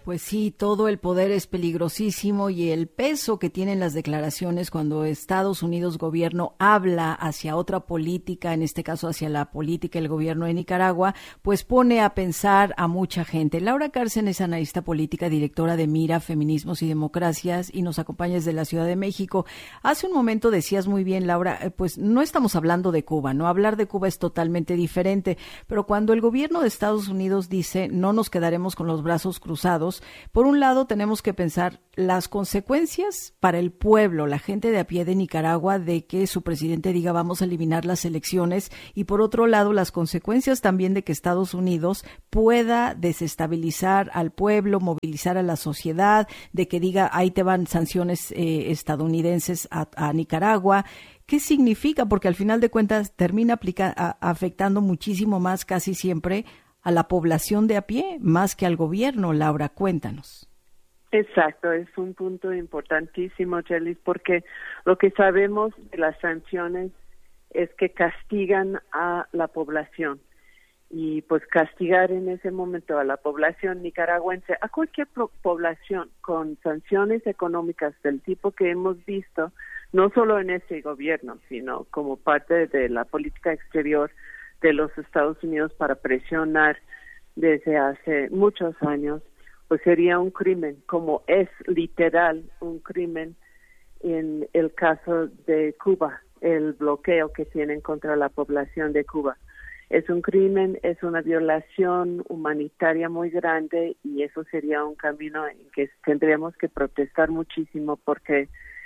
Pues sí, todo el poder es peligrosísimo y el peso que tienen las declaraciones cuando Estados Unidos gobierno habla hacia otra política, en este caso hacia la política del gobierno de Nicaragua, pues pone a pensar a mucha gente. Laura Cárcen es analista política, directora de Mira, Feminismos y Democracias y nos acompaña desde la Ciudad de México. Hace un momento decías muy bien, Laura, pues no estamos hablando de Cuba, ¿no? Hablar de Cuba es totalmente diferente, pero cuando el gobierno de Estados Unidos dice no nos quedaremos con los brazos cruzados, por un lado tenemos que pensar las consecuencias para el pueblo, la gente de a pie de Nicaragua, de que su presidente diga vamos a eliminar las elecciones, y por otro lado las consecuencias también de que Estados Unidos pueda desestabilizar al pueblo, movilizar a la sociedad, de que diga ahí te van sanciones estadounidenses a Nicaragua. ¿Qué significa? Porque al final de cuentas termina afectando muchísimo más, casi siempre, a la población de a pie, más que al gobierno. Laura, cuéntanos. Exacto, es un punto importantísimo, Chelis, porque lo que sabemos de las sanciones es que castigan a la población. Y pues castigar en ese momento a la población nicaragüense, a cualquier población con sanciones económicas del tipo que hemos visto, no solo en ese gobierno, sino como parte de la política exterior de los Estados Unidos para presionar desde hace muchos años, pues sería un crimen, como es literal un crimen en el caso de Cuba, el bloqueo que tienen contra la población de Cuba. Es un crimen, es una violación humanitaria muy grande y eso sería un camino en que tendríamos que protestar muchísimo porque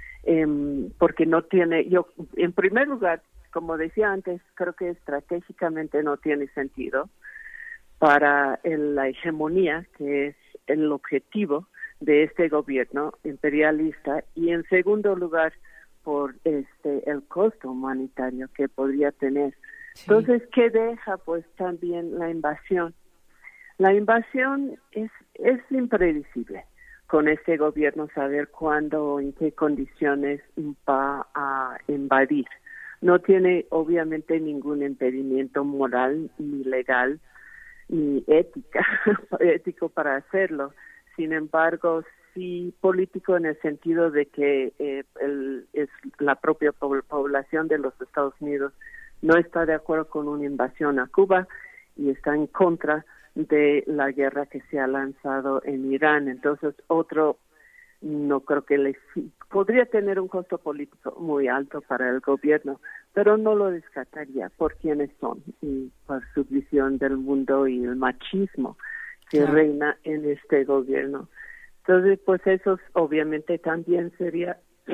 no tiene, en primer lugar, como decía antes, creo que estratégicamente no tiene sentido para la hegemonía, que es el objetivo de este gobierno imperialista, y en segundo lugar, por el costo humanitario que podría tener. Sí. Entonces, ¿qué deja? Pues también la invasión. La invasión es impredecible con este gobierno, saber cuándo o en qué condiciones va a invadir. No tiene obviamente ningún impedimento moral, ni legal, ni ético para hacerlo. Sin embargo, sí político en el sentido de que es la propia población de los Estados Unidos no está de acuerdo con una invasión a Cuba y está en contra de la guerra que se ha lanzado en Irán. Entonces, no creo que podría tener un costo político muy alto para el gobierno, pero no lo descartaría por quiénes son y por su visión del mundo y el machismo que reina en este gobierno. Entonces, pues eso obviamente también sería,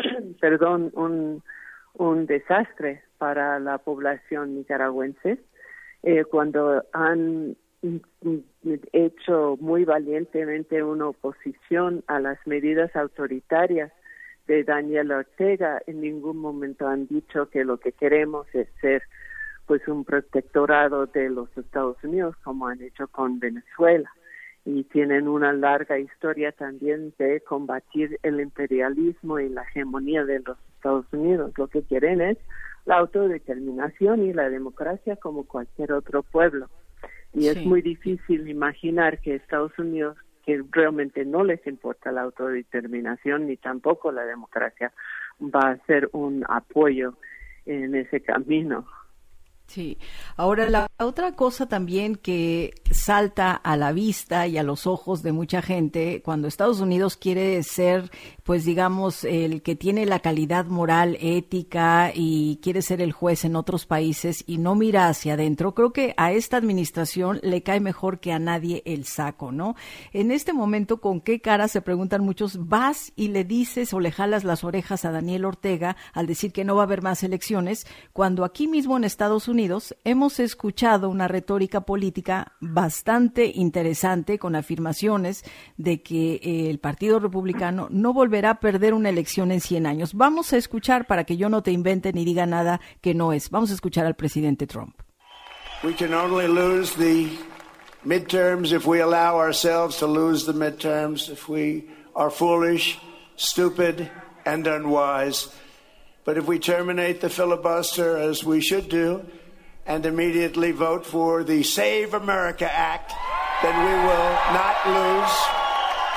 un desastre para la población nicaragüense cuando han hecho muy valientemente una oposición a las medidas autoritarias de Daniel Ortega. En ningún momento han dicho que lo que queremos es ser pues un protectorado de los Estados Unidos, como han hecho con Venezuela, y tienen una larga historia también de combatir el imperialismo y la hegemonía de los Estados Unidos. Lo que quieren es la autodeterminación y la democracia como cualquier otro pueblo. Y es muy difícil imaginar que Estados Unidos, que realmente no les importa la autodeterminación ni tampoco la democracia, va a hacer un apoyo en ese camino. Sí. Ahora, la otra cosa también que salta a la vista y a los ojos de mucha gente, cuando Estados Unidos quiere ser, pues digamos, el que tiene la calidad moral, ética y quiere ser el juez en otros países y no mira hacia adentro, creo que a esta administración le cae mejor que a nadie el saco, ¿no? En este momento, ¿con qué cara, se preguntan muchos, vas y le dices o le jalas las orejas a Daniel Ortega al decir que no va a haber más elecciones, cuando aquí mismo en Estados Unidos hemos escuchado una retórica política bastante interesante con afirmaciones de que el Partido Republicano no volverá a perder una elección en 100 años. Vamos a escuchar, para que yo no te invente ni diga nada que no es. Vamos a escuchar al presidente Trump. We can only lose the midterms if we allow ourselves to lose the midterms, if we are foolish, stupid, and unwise. But if we terminate the filibuster, as we should do, and immediately vote for the Save America Act, then we will not lose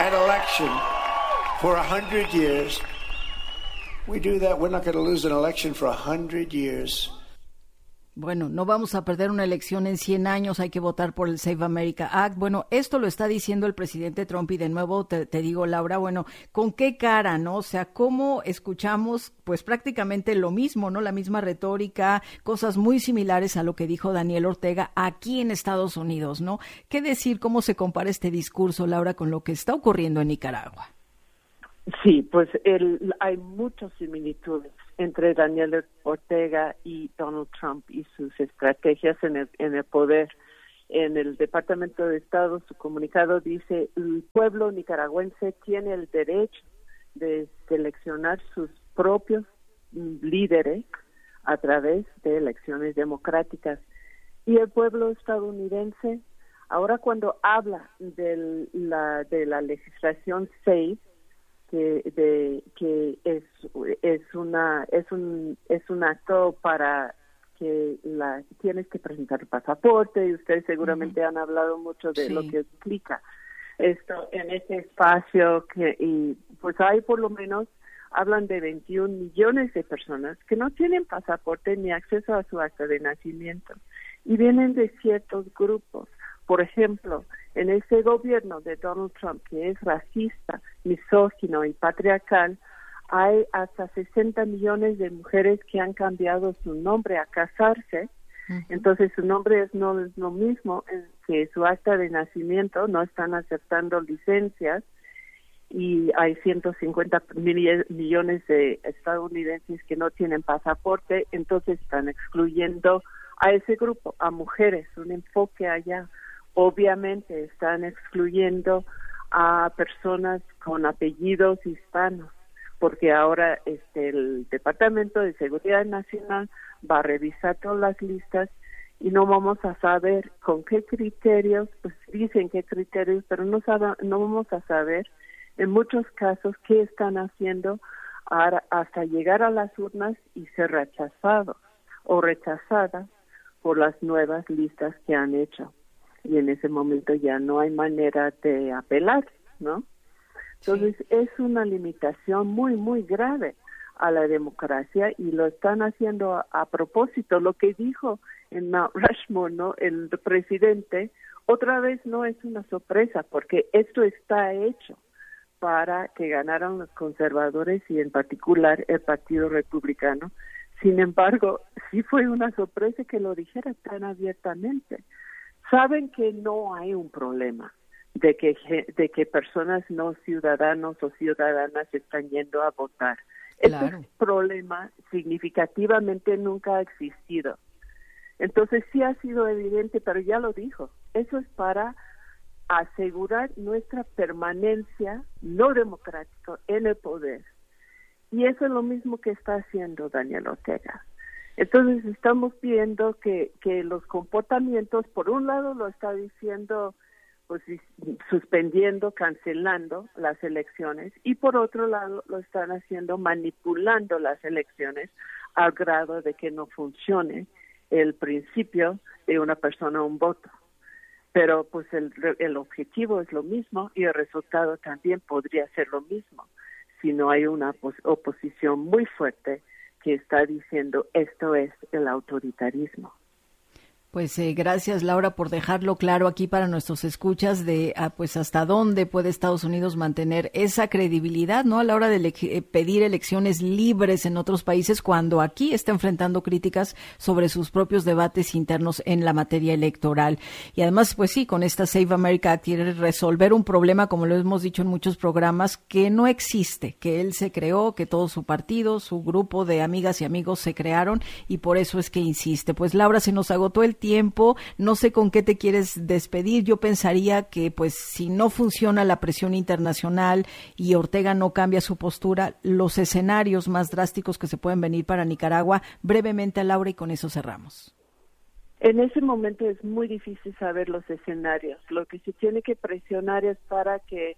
an election for 100 years. We do that, we're not going to lose an election for 100 years. Bueno, no vamos a perder una elección en 100 años, hay que votar por el Save America Act. Bueno, esto lo está diciendo el presidente Trump y de nuevo te digo, Laura, bueno, ¿con qué cara, no? O sea, ¿cómo escuchamos pues prácticamente lo mismo, no? La misma retórica, cosas muy similares a lo que dijo Daniel Ortega aquí en Estados Unidos, ¿no? ¿Qué decir, cómo se compara este discurso, Laura, con lo que está ocurriendo en Nicaragua? Sí, pues hay muchas similitudes entre Daniel Ortega y Donald Trump y sus estrategias en el poder. En el Departamento de Estado, su comunicado dice: el pueblo nicaragüense tiene el derecho de seleccionar sus propios líderes a través de elecciones democráticas. Y el pueblo estadounidense, ahora cuando habla de la legislación SAFE, que es un acto para que tienes que presentar el pasaporte, y ustedes seguramente han hablado mucho de lo que explica esto en ese espacio, y pues hay por lo menos, hablan de 21 millones de personas que no tienen pasaporte ni acceso a su acta de nacimiento y vienen de ciertos grupos. Por ejemplo, en ese gobierno de Donald Trump, que es racista, misógino y patriarcal, hay hasta 60 millones de mujeres que han cambiado su nombre a casarse. Entonces su nombre no es lo mismo que su acta de nacimiento, no están aceptando licencias, y hay 150 millones de estadounidenses que no tienen pasaporte, entonces están excluyendo a ese grupo, a mujeres, un enfoque allá. Obviamente están excluyendo a personas con apellidos hispanos, porque ahora el Departamento de Seguridad Nacional va a revisar todas las listas y no vamos a saber con qué criterios, pues dicen qué criterios, pero no vamos a saber en muchos casos qué están haciendo hasta llegar a las urnas y ser rechazados o rechazadas por las nuevas listas que han hecho. Y en ese momento ya no hay manera de apelar, ¿no? Entonces es una limitación muy, muy grave a la democracia, y lo están haciendo a propósito. Lo que dijo en Mount Rushmore, ¿no?, el presidente, otra vez no es una sorpresa, porque esto está hecho para que ganaran los conservadores y en particular el Partido Republicano. Sin embargo, sí fue una sorpresa que lo dijera tan abiertamente. Saben que no hay un problema de que personas no ciudadanos o ciudadanas están yendo a votar. Claro. Ese problema significativamente nunca ha existido. Entonces sí ha sido evidente, pero ya lo dijo. Eso es para asegurar nuestra permanencia no democrática en el poder. Y eso es lo mismo que está haciendo Daniel Ortega. Entonces estamos viendo que los comportamientos, por un lado lo está diciendo, pues suspendiendo, cancelando las elecciones, y por otro lado lo están haciendo manipulando las elecciones al grado de que no funcione el principio de una persona un voto. Pero pues el objetivo es lo mismo y el resultado también podría ser lo mismo si no hay una oposición muy fuerte que está diciendo esto es el autoritarismo. Pues gracias, Laura, por dejarlo claro aquí para nuestros escuchas de pues hasta dónde puede Estados Unidos mantener esa credibilidad, ¿no?, a la hora de pedir elecciones libres en otros países, cuando aquí está enfrentando críticas sobre sus propios debates internos en la materia electoral. Y además, pues sí, con esta Save America quiere resolver un problema, como lo hemos dicho en muchos programas, que no existe, que él se creó, que todo su partido, su grupo de amigas y amigos se crearon, y por eso es que insiste. Pues Laura, se nos agotó el tiempo, no sé con qué te quieres despedir. Yo pensaría que pues si no funciona la presión internacional y Ortega no cambia su postura, los escenarios más drásticos que se pueden venir para Nicaragua, brevemente, Laura, y con eso cerramos. En ese momento es muy difícil saber los escenarios. Lo que se tiene que presionar es para que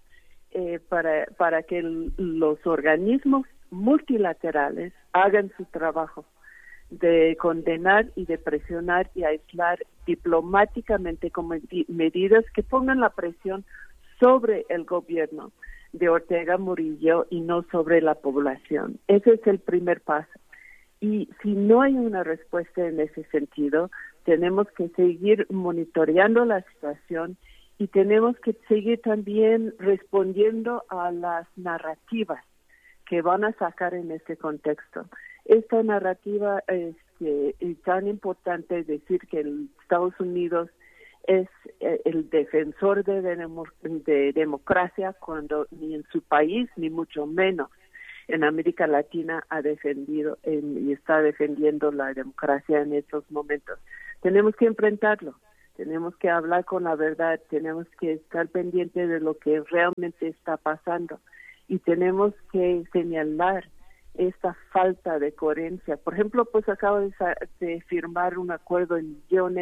los organismos multilaterales hagan su trabajo de condenar y de presionar y aislar diplomáticamente con medidas que pongan la presión sobre el gobierno de Ortega Murillo y no sobre la población. Ese es el primer paso. Y si no hay una respuesta en ese sentido, tenemos que seguir monitoreando la situación y tenemos que seguir también respondiendo a las narrativas que van a sacar en este contexto. Esta narrativa es tan importante, decir que Estados Unidos es el defensor de democracia, cuando ni en su país, ni mucho menos en América Latina ha defendido y está defendiendo la democracia en estos momentos. Tenemos que enfrentarlo, tenemos que hablar con la verdad, tenemos que estar pendientes de lo que realmente está pasando y tenemos que señalar esta falta de coherencia. Por ejemplo, pues acabo de firmar un acuerdo en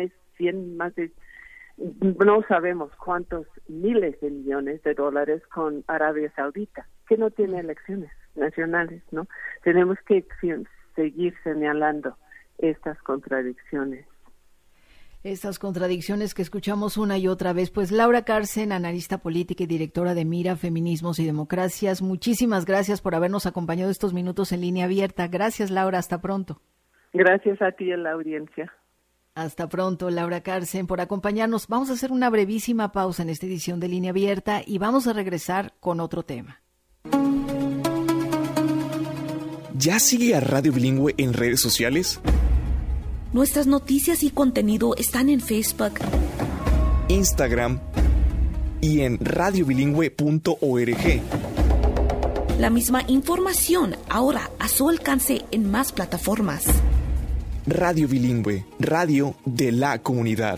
no sabemos cuántos miles de millones de dólares con Arabia Saudita, que no tiene elecciones nacionales, ¿no? Tenemos que seguir señalando estas contradicciones. Estas contradicciones que escuchamos una y otra vez. Pues Laura Carsen, analista política y directora de Mira, Feminismos y Democracias, muchísimas gracias por habernos acompañado estos minutos en Línea Abierta. Gracias, Laura, hasta pronto. Gracias a ti en la audiencia. Hasta pronto, Laura Carsen, por acompañarnos. Vamos a hacer una brevísima pausa en esta edición de Línea Abierta y vamos a regresar con otro tema. ¿Ya sigue a Radio Bilingüe en redes sociales? Nuestras noticias y contenido están en Facebook, Instagram y en radiobilingüe.org. La misma información ahora a su alcance en más plataformas. Radio Bilingüe, radio de la comunidad.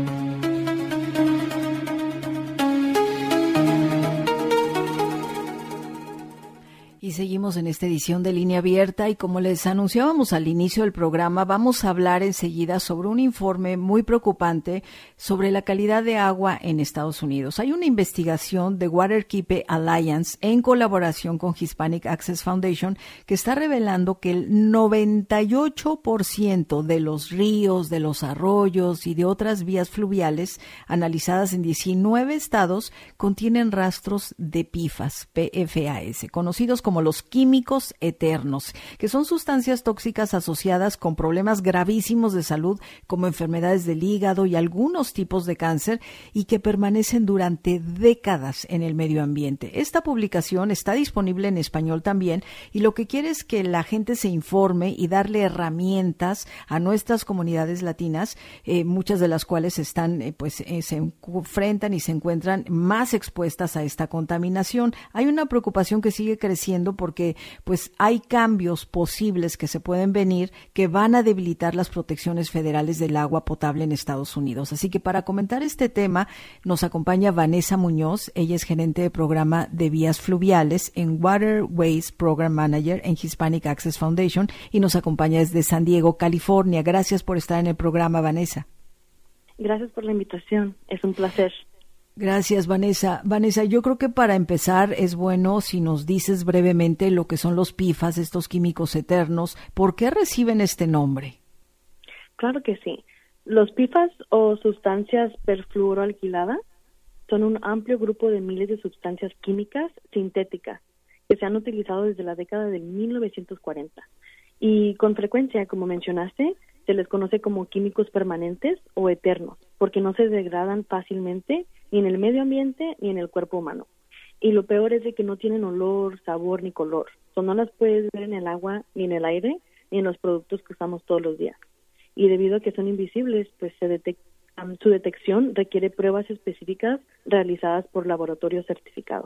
Y seguimos en esta edición de Línea Abierta y como les anunciábamos al inicio del programa, vamos a hablar enseguida sobre un informe muy preocupante sobre la calidad de agua en Estados Unidos. Hay una investigación de Waterkeeper Alliance en colaboración con Hispanic Access Foundation que está revelando que el 98% de los ríos, de los arroyos y de otras vías fluviales analizadas en 19 estados contienen rastros de PFAS, conocidos como los químicos eternos, que son sustancias tóxicas asociadas con problemas gravísimos de salud como enfermedades del hígado y algunos tipos de cáncer y que permanecen durante décadas en el medio ambiente. Esta publicación está disponible en español también y lo que quiere es que la gente se informe y darle herramientas a nuestras comunidades latinas, muchas de las cuales están, se enfrentan y se encuentran más expuestas a esta contaminación. Hay una preocupación que sigue creciendo porque pues hay cambios posibles que se pueden venir que van a debilitar las protecciones federales del agua potable en Estados Unidos. Así que para comentar este tema nos acompaña Vanessa Muñoz. Ella es gerente de programa de vías fluviales en Waterways Program Manager en Hispanic Access Foundation y nos acompaña desde San Diego, California. Gracias por estar en el programa, Vanessa. Gracias por la invitación. Es un placer. Gracias, Vanessa. Vanessa, yo creo que para empezar es bueno si nos dices brevemente lo que son los PFAS, estos químicos eternos. ¿Por qué reciben este nombre? Claro que sí. Los PFAS o sustancias perfluoroalquiladas son un amplio grupo de miles de sustancias químicas sintéticas que se han utilizado desde la década de 1940. Y con frecuencia, como mencionaste, se les conoce como químicos permanentes o eternos, porque no se degradan fácilmente ni en el medio ambiente ni en el cuerpo humano. Y lo peor es de que no tienen olor, sabor ni color. No las puedes ver en el agua, ni en el aire, ni en los productos que usamos todos los días. Y debido a que son invisibles, pues su detección requiere pruebas específicas realizadas por laboratorios certificados.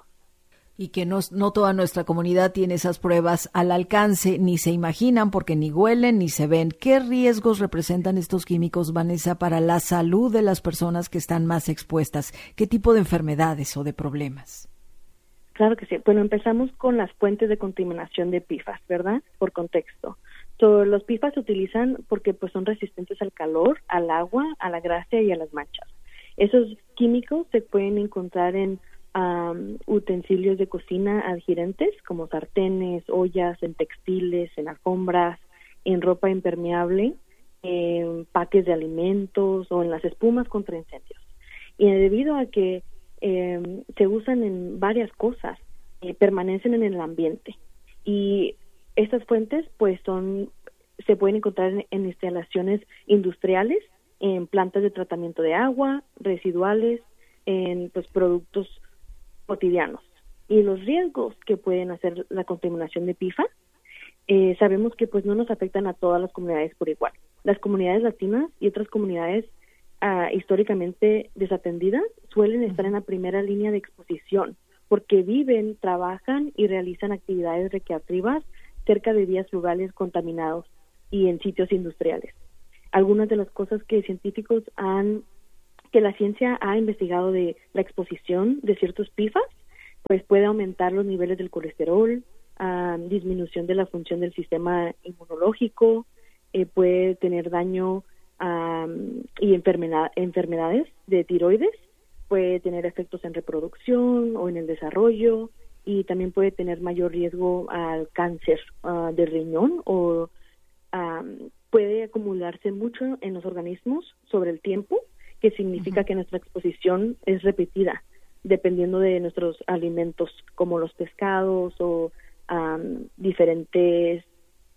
Y que no toda nuestra comunidad tiene esas pruebas al alcance, ni se imaginan porque ni huelen ni se ven. ¿Qué riesgos representan estos químicos, Vanessa, para la salud de las personas que están más expuestas? ¿Qué tipo de enfermedades o de problemas? Claro que sí. Bueno, empezamos con las fuentes de contaminación de PFAS, ¿verdad? Por contexto. Los PFAS se utilizan porque pues son resistentes al calor, al agua, a la grasa y a las manchas. Esos químicos se pueden encontrar en utensilios de cocina adherentes como sartenes, ollas, en textiles, en alfombras, en ropa impermeable, en paques de alimentos o en las espumas contra incendios. Y debido a que se usan en varias cosas, permanecen en el ambiente. Y estas fuentes pues se pueden encontrar en instalaciones industriales, en plantas de tratamiento de agua, residuales, en pues productos cotidianos. Y los riesgos que pueden hacer la contaminación de PFAS, sabemos que pues no nos afectan a todas las comunidades por igual. Las comunidades latinas y otras comunidades históricamente desatendidas suelen estar en la primera línea de exposición porque viven, trabajan y realizan actividades recreativas cerca de vías fluviales contaminados y en sitios industriales. Algunas de las cosas que la ciencia ha investigado de la exposición de ciertos PFAS, pues puede aumentar los niveles del colesterol, disminución de la función del sistema inmunológico, puede tener daño y enfermedades de tiroides, puede tener efectos en reproducción o en el desarrollo, y también puede tener mayor riesgo al cáncer de riñón, o puede acumularse mucho en los organismos sobre el tiempo, que significa que nuestra exposición es repetida dependiendo de nuestros alimentos, como los pescados o diferentes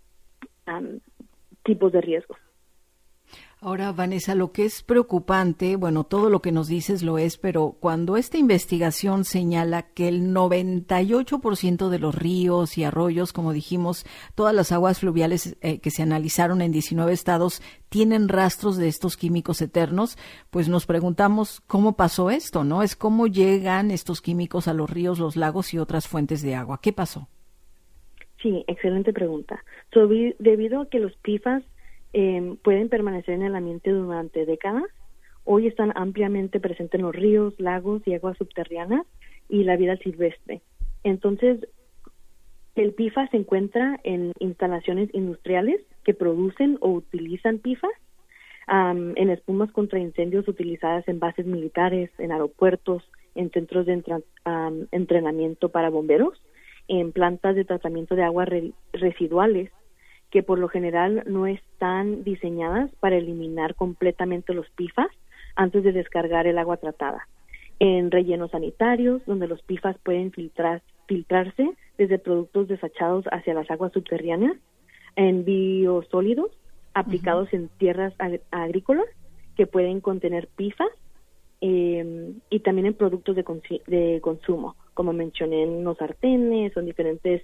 tipos de riesgos. Ahora, Vanessa, lo que es preocupante, bueno, todo lo que nos dices lo es, pero cuando esta investigación señala que el 98% de los ríos y arroyos, como dijimos, todas las aguas fluviales que se analizaron en 19 estados tienen rastros de estos químicos eternos, pues nos preguntamos cómo pasó esto, ¿no? Es cómo llegan estos químicos a los ríos, los lagos y otras fuentes de agua. ¿Qué pasó? Sí, excelente pregunta. Debido a que los PFAS pueden permanecer en el ambiente durante décadas, hoy están ampliamente presentes en los ríos, lagos y aguas subterráneas y la vida silvestre. Entonces, el PFAS se encuentra en instalaciones industriales que producen o utilizan PFAS, en espumas contra incendios utilizadas en bases militares, en aeropuertos, en centros de entrenamiento para bomberos, en plantas de tratamiento de aguas residuales, que por lo general no están diseñadas para eliminar completamente los PFAS antes de descargar el agua tratada. En rellenos sanitarios, donde los PFAS pueden filtrarse desde productos desechados hacia las aguas subterráneas, en biosólidos aplicados en tierras agrícolas que pueden contener PFAS, y también en productos de consumo, como mencioné, en los sartenes, son diferentes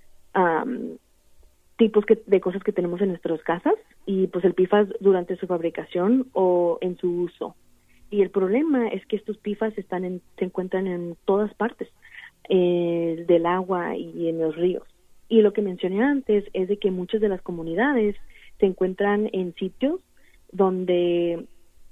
tipos de cosas que tenemos en nuestras casas, y pues el PFAS durante su fabricación o en su uso. Y el problema es que estos PFAS se encuentran en todas partes del agua y en los ríos. Y lo que mencioné antes es de que muchas de las comunidades se encuentran en sitios donde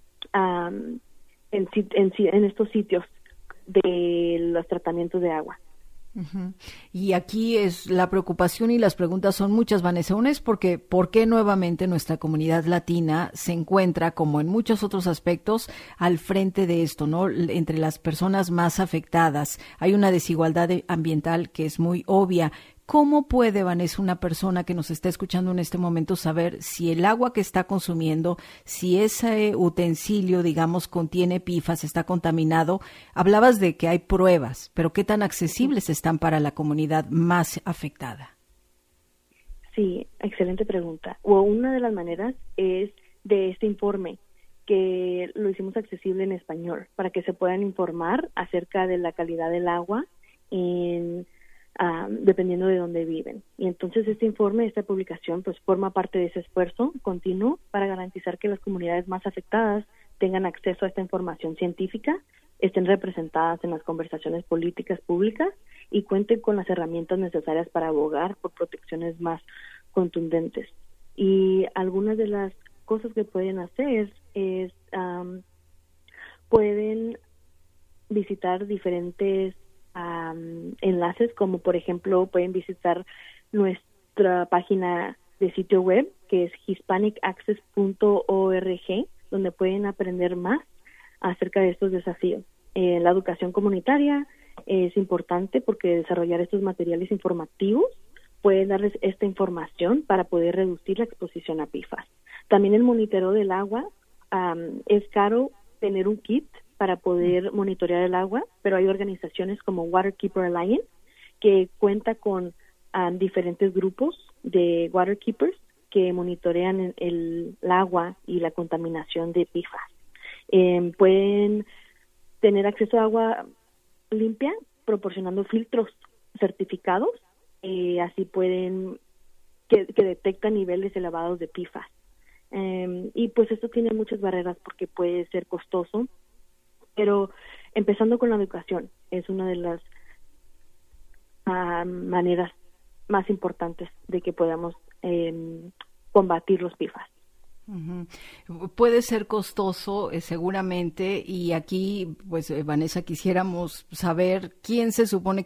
en estos sitios de los tratamientos de agua. Uh-huh. Y aquí es la preocupación y las preguntas son muchas, Vanessa. Una es ¿por qué nuevamente nuestra comunidad latina se encuentra, como en muchos otros aspectos, al frente de esto, ¿no? Entre las personas más afectadas hay una desigualdad ambiental que es muy obvia. ¿Cómo puede, Vanessa, una persona que nos está escuchando en este momento saber si el agua que está consumiendo, si ese utensilio, digamos, contiene PFAS, está contaminado? Hablabas de que hay pruebas, pero ¿qué tan accesibles están para la comunidad más afectada? Sí, excelente pregunta. Una de las maneras es de este informe, que lo hicimos accesible en español, para que se puedan informar acerca de la calidad del agua dependiendo de dónde viven. Y entonces este informe, esta publicación, pues forma parte de ese esfuerzo continuo para garantizar que las comunidades más afectadas tengan acceso a esta información científica, estén representadas en las conversaciones políticas públicas y cuenten con las herramientas necesarias para abogar por protecciones más contundentes. Y algunas de las cosas que pueden hacer es pueden visitar diferentes enlaces, como por ejemplo pueden visitar nuestra página de sitio web, que es hispanicaccess.org, donde pueden aprender más acerca de estos desafíos. La educación comunitaria es importante porque desarrollar estos materiales informativos puede darles esta información para poder reducir la exposición a PFAS. También el monitoreo del agua, es caro tener un kit para poder monitorear el agua, pero hay organizaciones como Waterkeeper Alliance que cuenta con diferentes grupos de waterkeepers que monitorean el agua y la contaminación de PFAS. Pueden tener acceso a agua limpia proporcionando filtros certificados, así pueden que detectan niveles elevados de PFAS. Y pues esto tiene muchas barreras porque puede ser costoso, pero empezando con la educación es una de las maneras más importantes de que podamos combatir los PFAS. Uh-huh. Puede ser costoso, seguramente, y aquí, pues, Vanessa, quisiéramos saber quién se supone